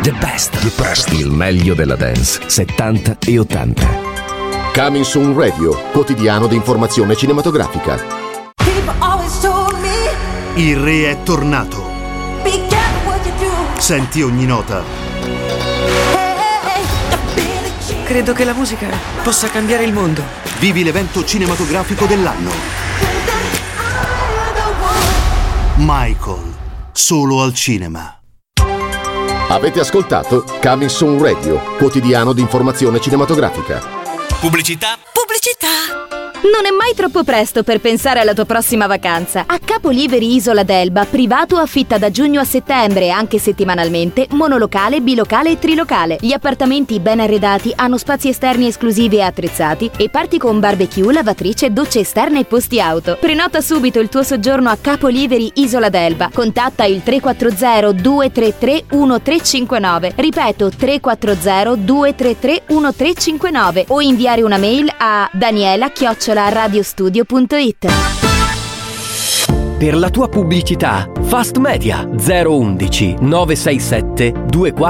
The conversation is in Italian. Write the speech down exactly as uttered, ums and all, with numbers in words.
The best, the best, il meglio della dance, settanta e ottanta. Coming Soon Radio, quotidiano di informazione cinematografica. Il re è tornato. Senti ogni nota. Credo che la musica possa cambiare il mondo. Vivi l'evento cinematografico dell'anno. Michael, solo al cinema. Avete ascoltato Coming Soon Radio, quotidiano di informazione cinematografica. Pubblicità. Pubblicità. Non è mai troppo presto per pensare alla tua prossima vacanza. A Capoliveri Isola d'Elba, privato affitta da giugno a settembre, anche settimanalmente, monolocale, bilocale e trilocale. Gli appartamenti ben arredati hanno spazi esterni esclusivi e attrezzati e parti con barbecue, lavatrice, docce esterne e posti auto. Prenota subito il tuo soggiorno a Capoliveri Isola d'Elba. Contatta il tre quattro zero due tre tre uno tre cinque nove. Ripeto, tre quattro zero due tre tre uno tre cinque nove o inviare una mail a daniela chiocciola radiostudio punto it. Per la tua pubblicità, Fast Media zero uno uno nove sei sette due quattro